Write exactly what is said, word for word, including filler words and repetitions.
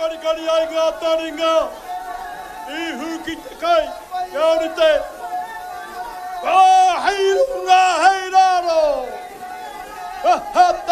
kari kari ai ngā taringa. I huki te kai, kia ori te. Ka hei runga hei raro. Ha ha